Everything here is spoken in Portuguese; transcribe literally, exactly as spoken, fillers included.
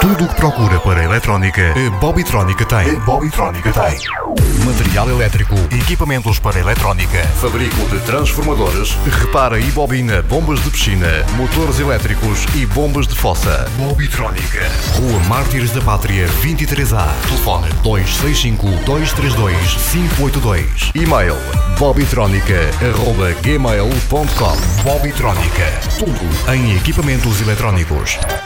Tudo o que procura para a eletrónica, a Bobbytrónica tem. A Bobbytrónica tem. Material elétrico, equipamentos para eletrónica, fabrico de transformadores, repara e bobina bombas de piscina, motores elétricos e bombas de fossa. Bobbytrónica. Rua Mártires da Pátria vinte e três A. Telefone dois seis cinco, dois três dois, cinco oito dois. E-mail bobbytronica arroba gmail ponto com. Bobbytrónica. Tudo em equipamentos eletrónicos.